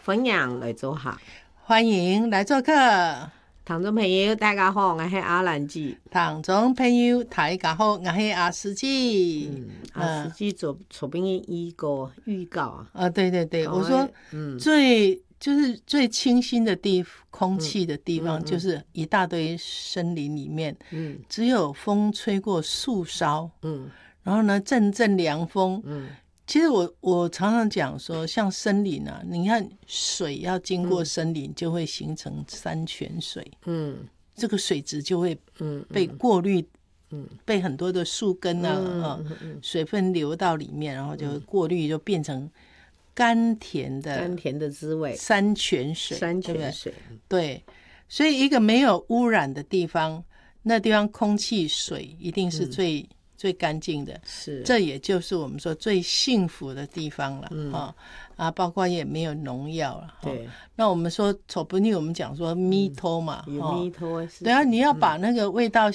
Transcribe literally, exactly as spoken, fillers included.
分享来做客， 欢迎来做客。 听众朋友大家好，我是阿兰姐。 听众朋友大家好，我是阿司机。 嗯，阿司机做出边的预告预告啊。 啊，对对对， 哦、 我说， 嗯， 最就是最清新的地空气的地方， 嗯嗯嗯、 就是一大堆森林里面， 嗯， 只有风吹过树梢， 嗯， 然后呢，阵阵凉风， 嗯。 其实我我常常讲说，像森林啊，你看水要经过森林，就会形成山泉水， 嗯， 这个水质就会嗯被过滤， 嗯， 被很多的树根啊， 嗯啊嗯嗯、 水分流到里面，然后就会过滤，就变成甘甜的甘甜的滋味， 山泉水， 山泉水， 对，所以一个没有污染的地方，那地方空气水一定是最、嗯最干净的， 是， 这也就是我们说最幸福的地方了、 嗯哦、啊，包括也没有农药了。 对、哦， 那我们说丑不腻，我们讲说咪偷嘛， 有咪偷， 对啊，你要把那个味道